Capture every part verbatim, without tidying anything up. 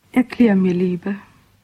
Erklär mir, Liebe.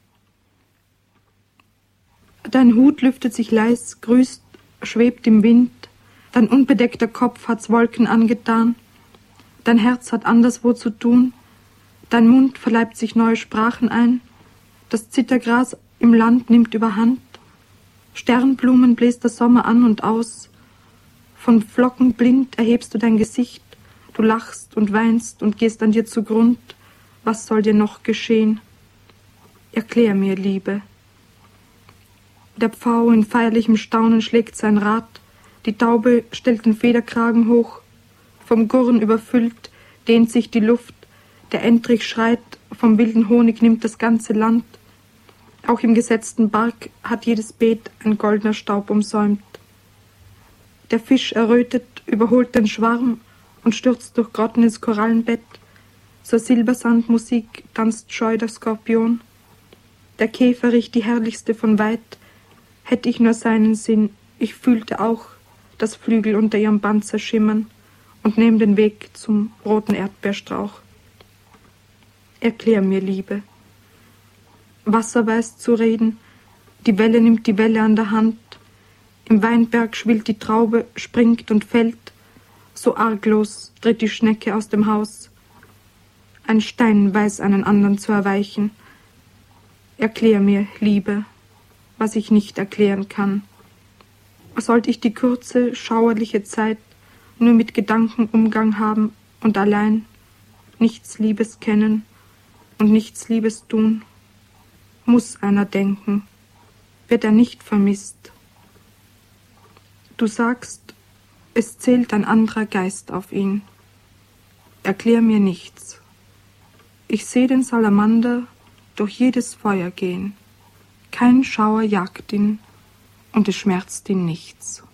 Dein Hut lüftet sich leis, grüßt, schwebt im Wind, dein unbedeckter Kopf hat's Wolken angetan, dein Herz hat anderswo zu tun, dein Mund verleibt sich neue Sprachen ein, das Zittergras im Land nimmt überhand, Sternblumen bläst der Sommer an und aus, von Flocken blind erhebst du dein Gesicht, du lachst und weinst und gehst an dir zugrund, was soll dir noch geschehen? Erklär mir, Liebe. Der Pfau in feierlichem Staunen schlägt sein Rad, die Taube stellt den Federkragen hoch, vom Gurren überfüllt dehnt sich die Luft, der Entrich schreit, vom wilden Honig nimmt das ganze Land, auch im gesetzten Bark hat jedes Beet ein goldener Staub umsäumt. Der Fisch errötet, überholt den Schwarm und stürzt durch Grotten ins Korallenbett, zur Silbersandmusik tanzt scheu der Skorpion, der Käfer riecht die herrlichste von weit, hätt ich nur seinen Sinn, ich fühlte auch, dass Flügel unter ihrem Panzer schimmern und nehm den Weg zum roten Erdbeerstrauch. Erklär mir, Liebe. Wasser weiß zu reden, die Welle nimmt die Welle an der Hand, im Weinberg schwillt die Traube, springt und fällt, so arglos tritt die Schnecke aus dem Haus. Ein Stein weiß einen anderen zu erweichen. Erklär mir, Liebe, was ich nicht erklären kann. Sollt ich die kurze, schauerliche Zeit nur mit Gedanken Umgang haben und allein nichts Liebes kennen und nichts Liebes tun, muss einer denken, wird er nicht vermisst. Du sagst, es zählt ein anderer Geist auf ihn. Erklär mir nichts. Ich seh den Salamander durch jedes Feuer gehen. Kein Schauer jagt ihn und es schmerzt ihn nichts.